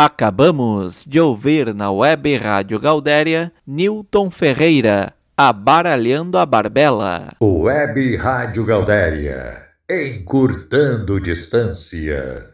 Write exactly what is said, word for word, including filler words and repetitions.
Acabamos de ouvir na Web Rádio Gaudéria, Newton Ferreira, Abaralhando a Barbela. Web Rádio Gaudéria, encurtando distância.